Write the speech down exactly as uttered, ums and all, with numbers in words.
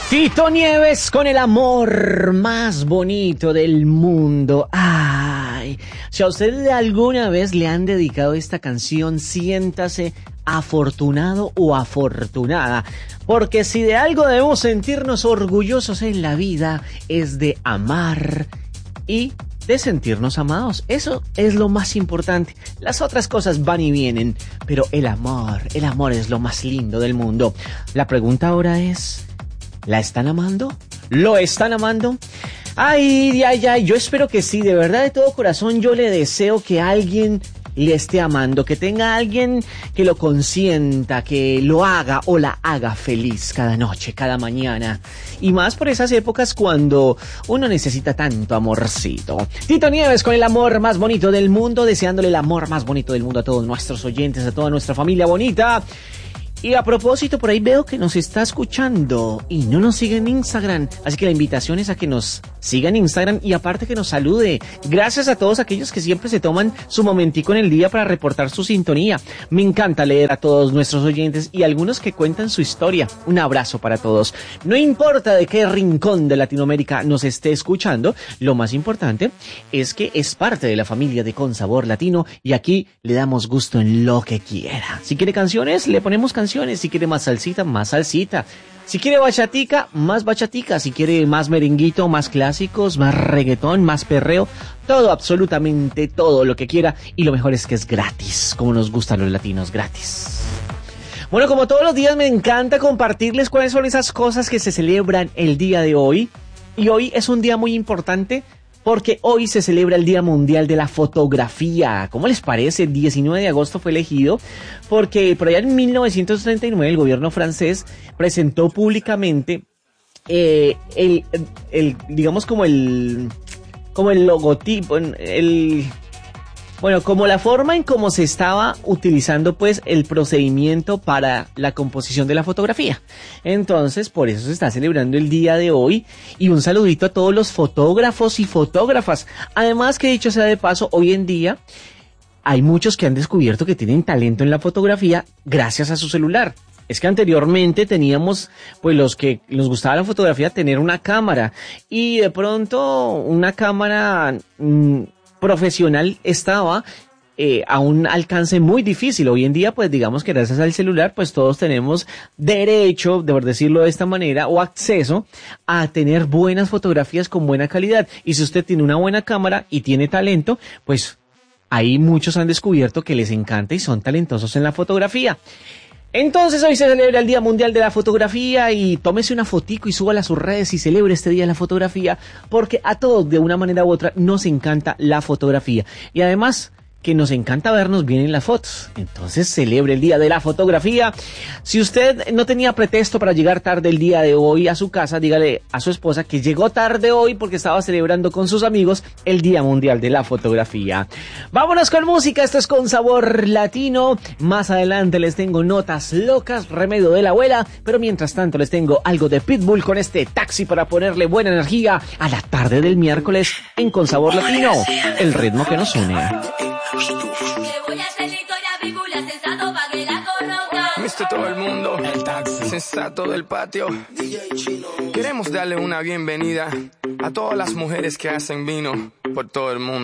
Tito Nieves con el amor más bonito del mundo. Ay, si a usted alguna vez le han dedicado esta canción, siéntase afortunado o afortunada, porque si de algo debemos sentirnos orgullosos en la vida es de amar y de sentirnos amados. Eso es lo más importante. Las otras cosas van y vienen, pero el amor, el amor es lo más lindo del mundo. La pregunta ahora es: ¿la están amando? ¿Lo están amando? Ay, ay, ay, yo espero que sí, de verdad, de todo corazón, yo le deseo que alguien le esté amando, que tenga alguien que lo consienta, que lo haga o la haga feliz cada noche, cada mañana. Y más por esas épocas cuando uno necesita tanto amorcito. Tito Nieves con el amor más bonito del mundo, deseándole el amor más bonito del mundo a todos nuestros oyentes, a toda nuestra familia bonita. Y a propósito, por ahí veo que nos está escuchando y no nos sigue en Instagram, así que la invitación es a que nos siga en Instagram y aparte que nos salude. Gracias a todos aquellos que siempre se toman su momentico en el día para reportar su sintonía. Me encanta leer a todos nuestros oyentes y algunos que cuentan su historia. Un abrazo para todos. No importa de qué rincón de Latinoamérica nos esté escuchando, lo más importante es que es parte de la familia de Con Sabor Latino y aquí le damos gusto en lo que quiera. Si quiere canciones, le ponemos canciones. Si quiere más salsita, más salsita. Si quiere bachatica, más bachatica. Si quiere más merenguito, más clásicos, más reggaetón, más perreo. Todo, absolutamente todo lo que quiera. Y lo mejor es que es gratis, como nos gustan los latinos, gratis. Bueno, como todos los días me encanta compartirles cuáles son esas cosas que se celebran el día de hoy. Y hoy es un día muy importante porque hoy se celebra el Día Mundial de la Fotografía. ¿Cómo les parece? El diecinueve de agosto fue elegido porque por allá en mil novecientos treinta y nueve el gobierno francés presentó públicamente eh, el, el, digamos como el, como el logotipo, el... Bueno, como la forma en cómo se estaba utilizando pues el procedimiento para la composición de la fotografía. Entonces, por eso se está celebrando el día de hoy y un saludito a todos los fotógrafos y fotógrafas. Además que dicho sea de paso, hoy en día hay muchos que han descubierto que tienen talento en la fotografía gracias a su celular. Es que anteriormente teníamos, pues los que nos gustaba la fotografía, tener una cámara y de pronto una cámara Mmm, profesional estaba eh, a un alcance muy difícil. Hoy en día, pues digamos que gracias al celular, pues todos tenemos derecho, de decirlo de esta manera, o acceso a tener buenas fotografías con buena calidad. Y si usted tiene una buena cámara y tiene talento, pues ahí muchos han descubierto que les encanta y son talentosos en la fotografía. Entonces hoy se celebra el Día Mundial de la Fotografía y tómese una fotico y súbala a sus redes y celebre este día de la fotografía porque a todos de una manera u otra nos encanta la fotografía y además que nos encanta vernos bien en las fotos. Entonces celebre el Día de la Fotografía. Si usted no tenía pretexto para llegar tarde el día de hoy a su casa, dígale a su esposa que llegó tarde hoy porque estaba celebrando con sus amigos el Día Mundial de la Fotografía. Vámonos con música, esto es Con Sabor Latino. Más adelante les tengo notas locas, remedio de la abuela, pero mientras tanto les tengo algo de Pitbull con este Taxi para ponerle buena energía a la tarde del miércoles en Con Sabor Latino, el ritmo que nos une. Mister todo el mundo, el taxi sensato del patio. Queremos darle una bienvenida a todas las mujeres que hacen vino por todo el mundo.